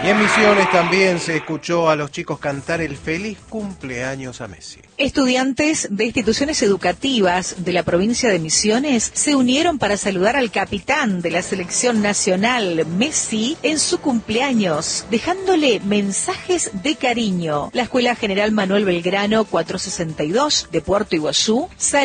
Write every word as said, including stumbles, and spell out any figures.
en Misiones también se escuchó a los chicos cantar el feliz cumpleaños a Messi. Estudiantes de instituciones educativas de la provincia de Misiones se unieron para saludar al capitán de la selección nacional, Messi, en su cumpleaños, dejándole mensajes de cariño. La Escuela General Manuel Belgrano cuatrocientos sesenta y dos de Puerto Iguazú